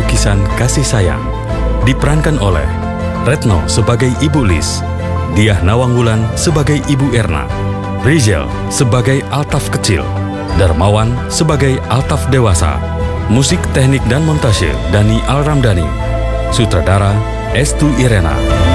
lukisan kasih sayang. Diperankan oleh Retno sebagai Ibu Lis, Diah Nawangwulan sebagai Ibu Erna, Rizal sebagai Altaf kecil, Darmawan sebagai Altaf dewasa. Musik, teknik, dan montase Dani Al Ramdhani. Sutradara Estu Irena.